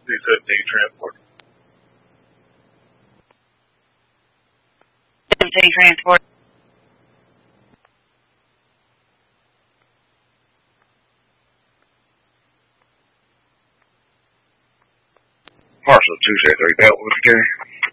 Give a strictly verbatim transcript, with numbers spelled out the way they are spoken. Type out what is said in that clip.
It's a day transport. Day transport. Parcel two zero three Beltwood, Gary.